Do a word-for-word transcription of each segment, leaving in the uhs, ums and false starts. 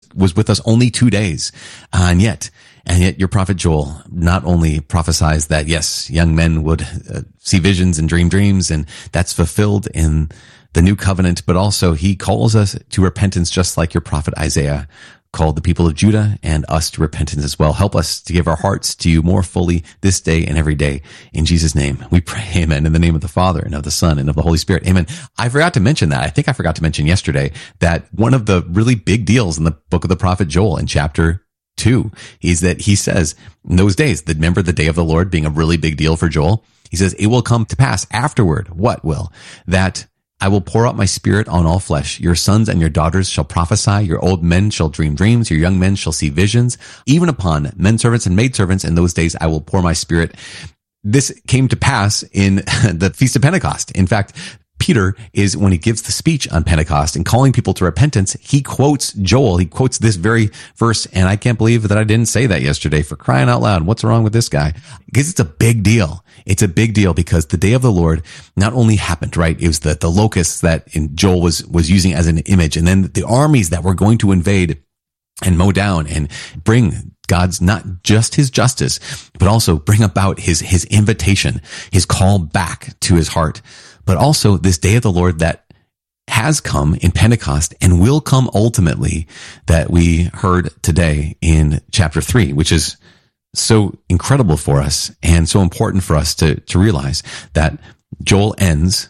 was with us only two days. Uh, and yet, and yet your prophet Joel not only prophesies that, yes, young men would uh, see visions and dream dreams, and that's fulfilled in the new covenant, but also he calls us to repentance, just like your prophet Isaiah called the people of Judah and us to repentance as well. Help us to give our hearts to you more fully this day and every day. In Jesus' name, we pray, amen. In the name of the Father and of the Son and of the Holy Spirit, amen. I forgot to mention that. I think I forgot to mention yesterday that one of the really big deals in the book of the prophet Joel in chapter two is that he says in those days, that remember the day of the Lord being a really big deal for Joel. He says, it will come to pass afterward. What will? That I will pour out my spirit on all flesh. Your sons and your daughters shall prophesy. Your old men shall dream dreams. Your young men shall see visions. Even upon men servants and maid servants in those days, I will pour my spirit. This came to pass in the Feast of Pentecost. In fact, Peter is, when he gives the speech on Pentecost and calling people to repentance, he quotes Joel. He quotes this very verse. And I can't believe that I didn't say that yesterday, for crying out loud. What's wrong with this guy? Because it's a big deal. It's a big deal because the day of the Lord not only happened, right? It was the, the locusts that in Joel was, was using as an image. And then the armies that were going to invade and mow down and bring God's, not just his justice, but also bring about his, his invitation, his call back to his heart. But also this day of the Lord that has come in Pentecost and will come ultimately, that we heard today in chapter three, which is so incredible for us and so important for us to, to realize that Joel ends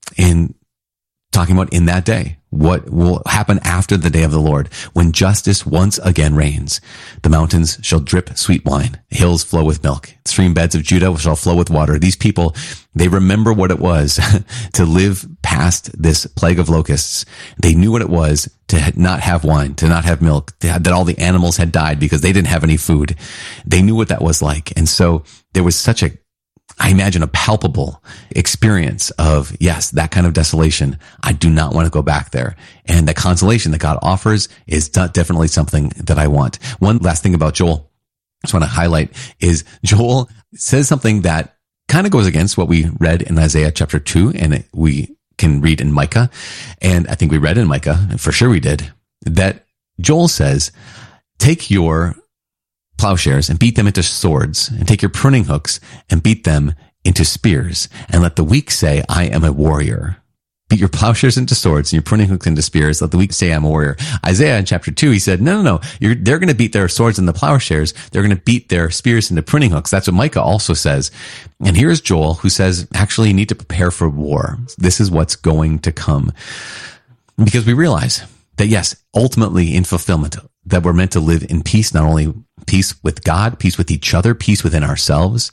in talking about in that day, what will happen after the day of the Lord, when justice once again reigns. The mountains shall drip sweet wine, hills flow with milk, stream beds of Judah shall flow with water. These people, they remember what it was to live past this plague of locusts. They knew what it was to not have wine, to not have milk, that all the animals had died because they didn't have any food. They knew what that was like. And so there was such a I imagine a palpable experience of, yes, that kind of desolation. I do not want to go back there. And the consolation that God offers is definitely something that I want. One last thing about Joel I just want to highlight is Joel says something that kind of goes against what we read in Isaiah chapter two, and we can read in Micah. And I think we read in Micah, and for sure we did, that Joel says, take your plowshares and beat them into swords, and take your pruning hooks and beat them into spears, and let the weak say, I am a warrior. Beat your plowshares into swords and your pruning hooks into spears. Let the weak say, I'm a warrior. Isaiah in chapter two, he said, no, no, no. You're, they're going to beat their swords into plowshares. They're going to beat their spears into pruning hooks. That's what Micah also says. And here's Joel, who says, actually, you need to prepare for war. This is what's going to come. Because we realize that, yes, ultimately in fulfillment, that we're meant to live in peace, not only peace with God, peace with each other, peace within ourselves,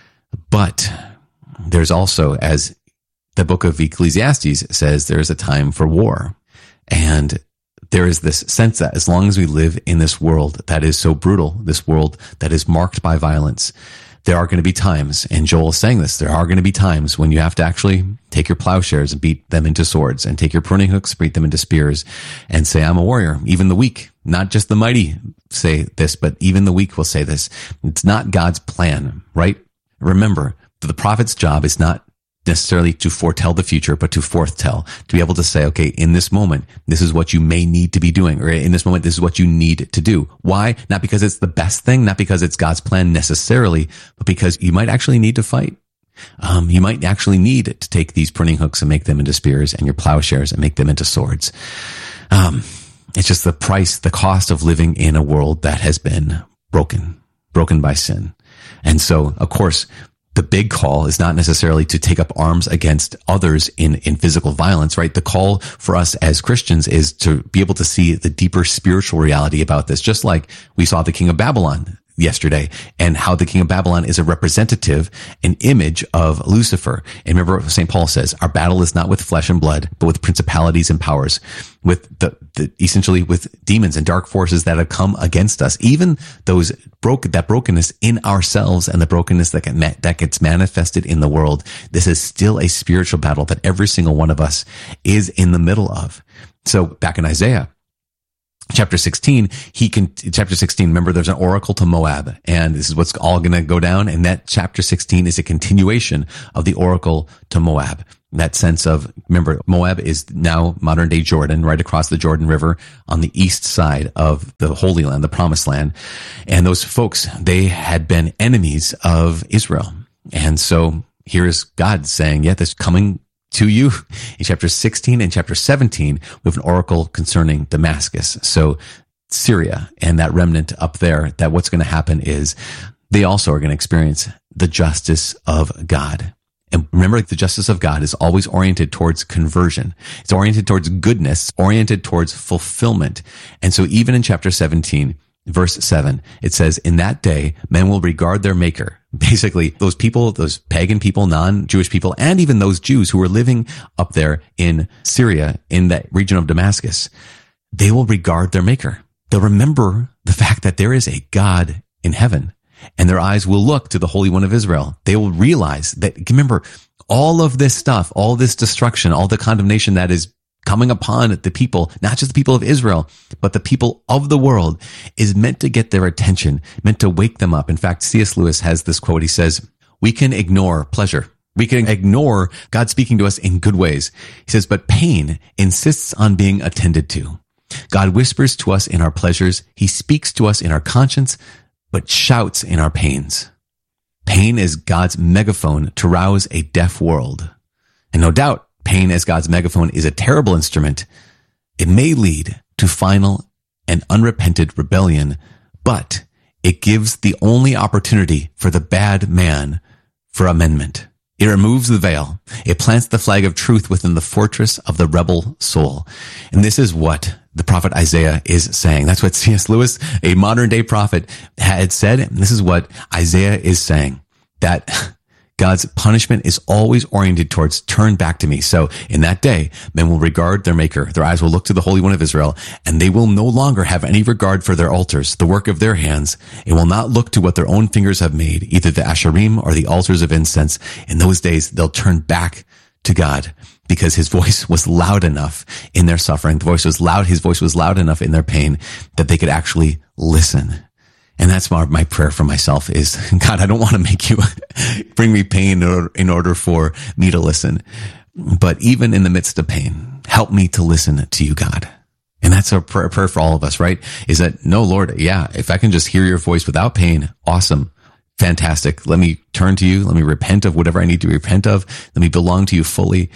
but there's also, as the book of Ecclesiastes says, there's a time for war. And there is this sense that as long as we live in this world that is so brutal, this world that is marked by violence, there are going to be times, and Joel is saying this, there are going to be times when you have to actually take your plowshares and beat them into swords, and take your pruning hooks, beat them into spears, and say, I'm a warrior. Even the weak, not just the mighty say this, but even the weak will say this. It's not God's plan, right? Remember that the prophet's job is not necessarily to foretell the future, but to foretell, to be able to say, okay, in this moment, this is what you may need to be doing, or in this moment, this is what you need to do. Why? Not because it's the best thing, not because it's God's plan necessarily, but because you might actually need to fight. Um, you might actually need to take these pruning hooks and make them into spears, and your plowshares and make them into swords. Um, it's just the price, the cost of living in a world that has been broken, broken by sin. And so, of course, the big call is not necessarily to take up arms against others in, in physical violence, right? The call for us as Christians is to be able to see the deeper spiritual reality about this, just like we saw the King of Babylon yesterday, and how the King of Babylon is a representative, an image of Lucifer. And remember what Saint Paul says, our battle is not with flesh and blood, but with principalities and powers, with the, the essentially with demons and dark forces that have come against us. Even those broke, that brokenness in ourselves and the brokenness that get, that gets manifested in the world. This is still a spiritual battle that every single one of us is in the middle of. So back in Isaiah, Chapter sixteen, he can, chapter sixteen, remember there's an oracle to Moab, and this is what's all going to go down. And that chapter sixteen is a continuation of the oracle to Moab. That sense of, remember, Moab is now modern day Jordan, right across the Jordan River on the east side of the Holy Land, the Promised Land. And those folks, they had been enemies of Israel. And so here's God saying, yeah, this coming to you in chapter sixteen and chapter seventeen, we have an oracle concerning Damascus. So Syria and that remnant up there, that what's going to happen is they also are going to experience the justice of God. And remember, the justice of God is always oriented towards conversion. It's oriented towards goodness, oriented towards fulfillment. And so even in chapter seventeen, verse seven, it says, in that day, men will regard their maker. Basically, those people, those pagan people, non-Jewish people, and even those Jews who were living up there in Syria, in that region of Damascus, they will regard their maker. They'll remember the fact that there is a God in heaven. And their eyes will look to the Holy One of Israel. They will realize that, remember, all of this stuff, all this destruction, all the condemnation that is coming upon the people, not just the people of Israel, but the people of the world, is meant to get their attention, meant to wake them up. In fact, C S Lewis has this quote. He says, we can ignore pleasure. We can ignore God speaking to us in good ways. He says, but pain insists on being attended to. God whispers to us in our pleasures. He speaks to us in our conscience, but shouts in our pains. Pain is God's megaphone to rouse a deaf world. And no doubt, pain as God's megaphone is a terrible instrument. It may lead to final and unrepented rebellion, but it gives the only opportunity for the bad man for amendment. It removes the veil. It plants the flag of truth within the fortress of the rebel soul. And this is what the prophet Isaiah is saying. That's what C S Lewis, a modern day prophet, had said. And this is what Isaiah is saying, that God's punishment is always oriented towards turn back to me. So in that day, men will regard their maker. Their eyes will look to the Holy One of Israel, and they will no longer have any regard for their altars, the work of their hands. It will not look to what their own fingers have made, either the Asherim or the altars of incense. In those days, they'll turn back to God because his voice was loud enough in their suffering. The voice was loud. His voice was loud enough in their pain that they could actually listen. And that's my, my prayer for myself is, God, I don't want to make you bring me pain in order, in order for me to listen. But even in the midst of pain, help me to listen to you, God. And that's a prayer, prayer for all of us, right? Is that, no, Lord, yeah, if I can just hear your voice without pain, awesome, fantastic. Let me turn to you. Let me repent of whatever I need to repent of. Let me belong to you fully.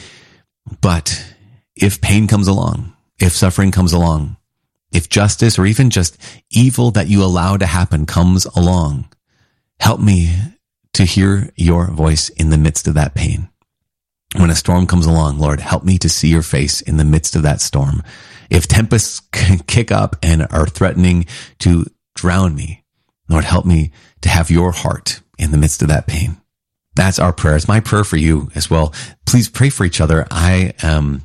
But if pain comes along, if suffering comes along, if justice or even just evil that you allow to happen comes along, help me to hear your voice in the midst of that pain. When a storm comes along, Lord, help me to see your face in the midst of that storm. If tempests kick up and are threatening to drown me, Lord, help me to have your heart in the midst of that pain. That's our prayer. It's my prayer for you as well. Please pray for each other. I am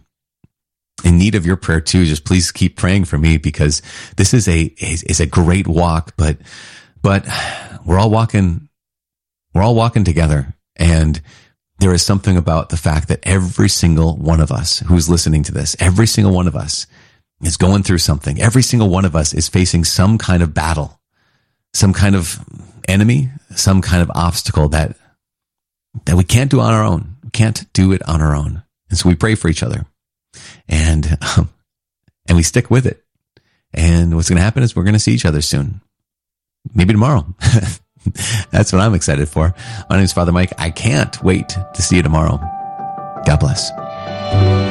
in need of your prayer too. Just please keep praying for me, because this is a, is, is a great walk, but, but we're all walking, we're all walking together. And there is something about the fact that every single one of us who's listening to this, every single one of us is going through something. Every single one of us is facing some kind of battle, some kind of enemy, some kind of obstacle that, that we can't do on our own. We can't do it on our own. And so we pray for each other. And, um, and we stick with it. And what's going to happen is we're going to see each other soon. Maybe tomorrow. That's what I'm excited for. My name is Father Mike. I can't wait to see you tomorrow. God bless.